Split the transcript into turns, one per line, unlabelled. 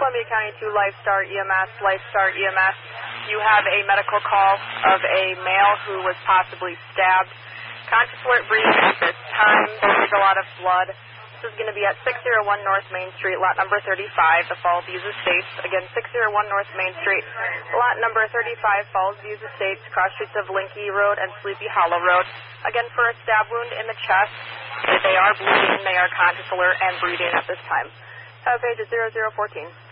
Columbia County to Lifestar EMS. You have a medical call of a male who was possibly stabbed. Conscious alert breathing at this time. There's a lot of blood. This is going to be at 601 North Main Street, lot number 35, the Falls Views Estates. Again, 601 North Main Street, lot number 35, Falls Views Estates, cross streets of Linky Road and Sleepy Hollow Road. Again, for a stab wound in the chest. If they are bleeding, they are conscious alert and breathing at this time. Page is 0014.